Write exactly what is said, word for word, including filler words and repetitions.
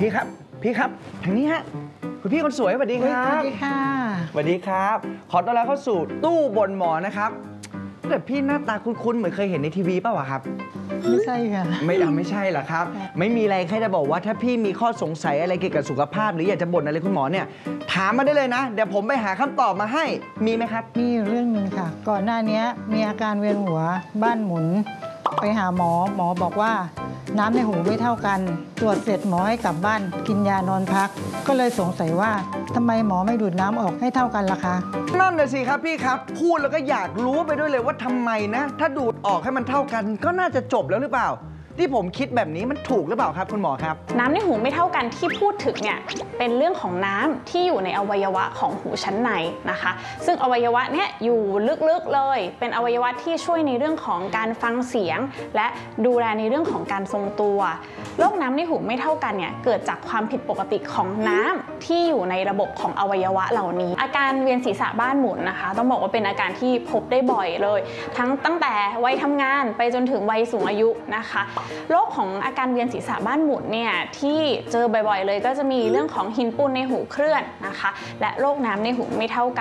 พี่ครับพี่ครับทางนี้ฮะคุณพี่คนสวยสวัสดีครับสวัสดีค่ะสวัสดีครับขอต้อนรับเข้าสู่ตู้บ่นหมอนะครับแต่พี่หน้าตาคุ้นๆเหมือนเคยเห็นในทีวีเปล่าวะครับไม่ใช่ค่ะไม่เอาไม่ใช่หรอครับไม่มีอะไรแค่จะบอกว่าถ้าพี่มีข้อสงสัยอะไรเกี่ยวกับสุขภาพหรืออยากจะบ่นอะไรคุณหมอเนี่ยถามมาได้เลยนะเดี๋ยวผมไปหาคำตอบมาให้มีไหมครับมีอยู่เรื่องหนึ่งค่ะก่อนหน้านี้มีอาการเวียนหัวบ้านหมุนไปหาหมอหมอบอกว่าน้ำในหูไม่เท่ากันตรวจเสร็จหมอให้กลับบ้านกินยานอนพักก็เลยสงสัยว่าทำไมหมอไม่ดูดน้ำออกให้เท่ากันล่ะคะนั่นน่ะสิครับพี่ครับพูดแล้วก็อยากรู้ไปด้วยเลยว่าทำไมนะถ้าดูดออกให้มันเท่ากันก็น่าจะจบแล้วหรือเปล่าที่ผมคิดแบบนี้มันถูกหรือเปล่าครับคุณหมอครับน้ำในหูไม่เท่ากันที่พูดถึงเนี่ยเป็นเรื่องของน้ำที่อยู่ในอวัยวะของหูชั้นในนะคะซึ่งอวัยวะเนี่ยอยู่ลึกๆเลยเป็นอวัยวะที่ช่วยในเรื่องของการฟังเสียงและดูแลในเรื่องของการทรงตัวโรคน้ำในหูไม่เท่ากันเนี่ยเกิดจากความผิดปกติของน้ำที่อยู่ในระบบของอวัยวะเหล่านี้อาการเวียนศีรษะบ้านหมุนนะคะต้องบอกว่าเป็นอาการที่พบได้บ่อยเลยทั้งตั้งแต่วัยทำงานไปจนถึงวัยสูงอายุนะคะโรคของอาการเวียนศีรษะบ้านหมุนเนี่ยที่เจอบ่อยๆเลยก็จะมีเรื่องของหินปูนในหูเคลื่อนนะคะและโรคน้ำในหูไม่เท่ากัน